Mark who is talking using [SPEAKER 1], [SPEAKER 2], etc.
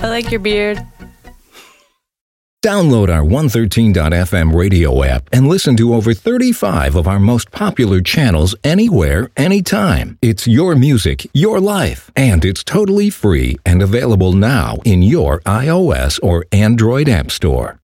[SPEAKER 1] I like your beard.
[SPEAKER 2] Download our 113.fm radio app and listen to over 35 of our most popular channels anywhere, anytime. It's your music, your life, and it's totally free and available now in your iOS or Android app store.